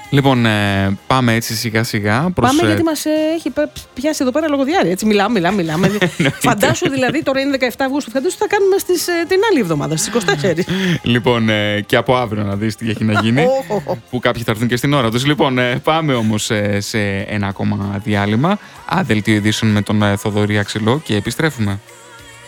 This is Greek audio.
Λοιπόν, πάμε έτσι σιγά σιγά. Πάμε γιατί μας έχει πιάσει εδώ πέρα λογοδιάρεια. Έτσι μιλάμε. Φαντάσου δηλαδή, τώρα είναι 17 Αυγούστου, φαντάσου θα κάνουμε την άλλη εβδομάδα, στις 24. Λοιπόν, και από αύριο να δεις τι έχει να γίνει. Που κάποιοι θα έρθουν και στην ώρα τους. Λοιπόν, πάμε όμως σε ένα ακόμα διάλειμμα. Δελτίο ειδήσεων με τον Θοδωρή Αξιλό και επιστρέφουμε.